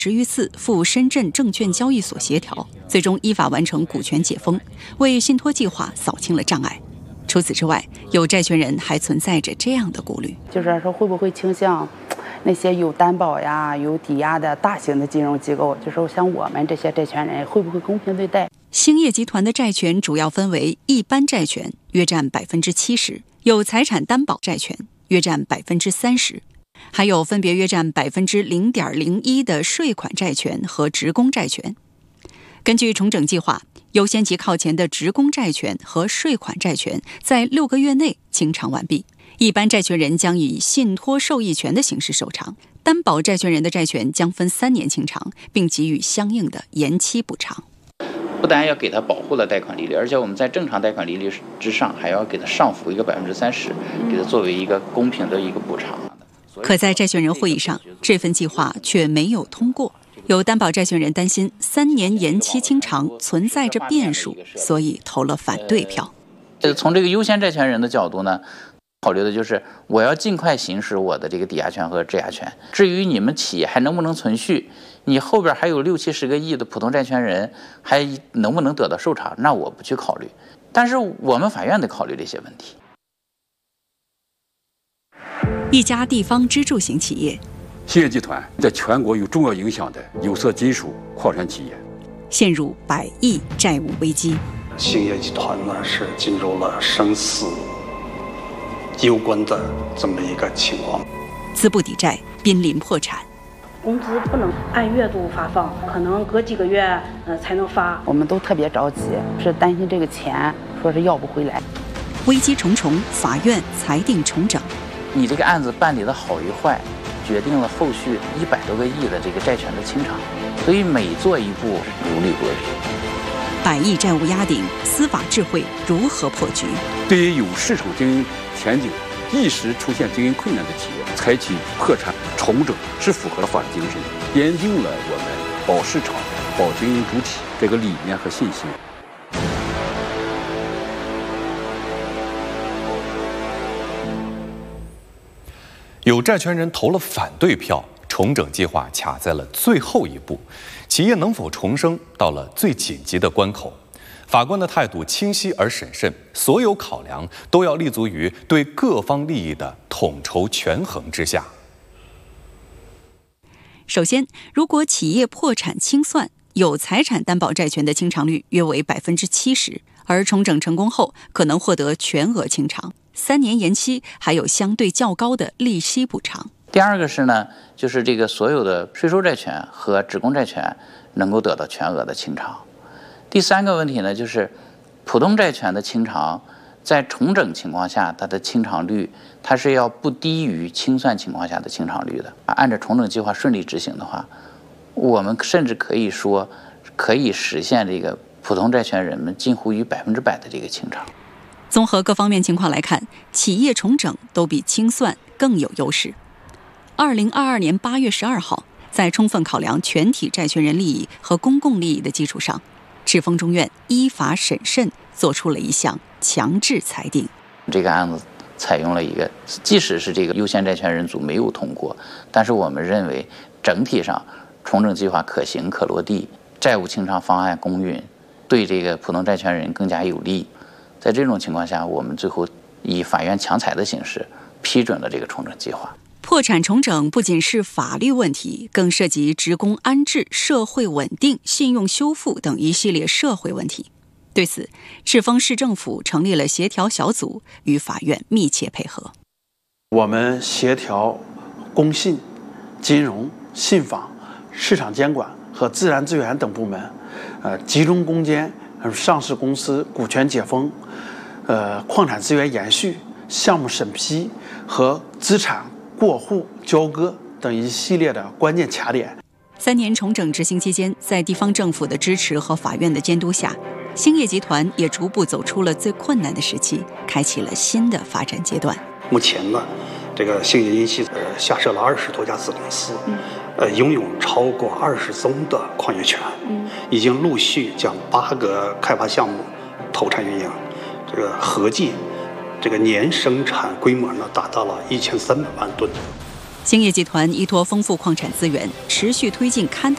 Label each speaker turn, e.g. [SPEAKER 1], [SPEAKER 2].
[SPEAKER 1] 10余次赴深圳证券交易所协调，最终依法完成股权解封，为信托计划扫清了障碍。除此之外，有债权人还存在着这样的顾虑，
[SPEAKER 2] 就是说会不会倾向那些有担保呀、有抵押的大型的金融机构，就是像我们这些债权人，会不会公平对待？
[SPEAKER 1] 兴业集团的债权主要分为一般债权，约占70%，有财产担保债权，约占30%，还有分别约占0.01%的税款债权和职工债权。根据重整计划，优先级靠前的职工债权和税款债权在6个月内清偿完毕，一般债权人将以信托受益权的形式受偿，担保债权人的债权将分3年清偿，并给予相应的延期补偿。
[SPEAKER 3] 不但要给他保护了贷款利率，而且我们在正常贷款利率之上还要给他上浮一个30%，给他作为一个公平的一个补偿。
[SPEAKER 1] 可在债权人会议上，这份计划却没有通过。有担保债权人担心3年延期清偿存在着变数，所以投了反对票。
[SPEAKER 3] 从这个优先债权人的角度呢，考虑的就是我要尽快行使我的这个抵押权和质押权。至于你们企业还能不能存续，你后边还有60-70个亿的普通债权人还能不能得到受偿，那我不去考虑。但是我们法院得考虑这些问题。
[SPEAKER 1] 一家地方支柱型企业，
[SPEAKER 4] 兴业集团在全国有重要影响的有色金属矿产企业，
[SPEAKER 1] 陷入100亿债务危机。
[SPEAKER 5] 兴业集团呢是进入了生死攸关的这么一个情况，
[SPEAKER 1] 资不抵债，濒临破产。
[SPEAKER 6] 工资不能按月度发放，可能隔几个月才能发。
[SPEAKER 2] 我们都特别着急，是担心这个钱说是要不回来。
[SPEAKER 1] 危机重重，法院裁定重整。
[SPEAKER 3] 你这个案子办理的好与坏，决定了后续100多个亿的这个债权的清偿，所以每做一步如履薄冰。
[SPEAKER 1] 100亿债务压顶，司法智慧如何破局？
[SPEAKER 4] 对于有市场经营前景、一时出现经营困难的企业，采取破产重整是符合法治精神的，奠定了我们保市场、保经营主体这个理念和信心。
[SPEAKER 7] 有债权人投了反对票，重整计划卡在了最后一步，企业能否重生到了最紧急的关口。法官的态度清晰而审慎，所有考量都要立足于对各方利益的统筹权衡之下。
[SPEAKER 1] 首先，如果企业破产清算，有财产担保债权的清偿率约为70%，而重整成功后可能获得全额清偿，3年延期，还有相对较高的利息补偿。
[SPEAKER 3] 第二个是呢，就是这个所有的税收债权和职工债权能够得到全额的清偿。第三个问题呢，就是普通债权的清偿，在重整情况下，它的清偿率它是要不低于清算情况下的清偿率的。按照重整计划顺利执行的话，我们甚至可以说可以实现这个普通债权人们近乎于100%的这个清偿。
[SPEAKER 1] 综合各方面情况来看，企业重整都比清算更有优势。2022年8月12号，在充分考量全体债权人利益和公共利益的基础上，赤峰中院依法审慎作出了一项强制裁定。
[SPEAKER 3] 这个案子采用了一个，即使是这个优先债权人组没有通过，但是我们认为整体上重整计划可行可落地，债务清偿方案公允，对这个普通债权人更加有利。在这种情况下，我们最后以法院强裁的形式批准了这个重整计划。
[SPEAKER 1] 破产重整不仅是法律问题，更涉及职工安置、社会稳定、信用修复等一系列社会问题。对此，赤峰市政府成立了协调小组，与法院密切配合。
[SPEAKER 8] 我们协调工信、金融、信访、市场监管和自然资源等部门，集中攻坚上市公司股权解封、矿产资源延续、项目审批和资产过户交割等一系列的关键卡点。
[SPEAKER 1] 3年重整执行期间，在地方政府的支持和法院的监督下，兴业集团也逐步走出了最困难的时期，开启了新的发展阶段。
[SPEAKER 5] 目前呢，这个兴业银系下设了20多家子公司，拥有超过20宗的矿业权，已经陆续将8个开发项目投产运营，这个合计这个年生产规模呢达到了1300万吨。
[SPEAKER 1] 兴业集团依托丰富矿产资源，持续推进勘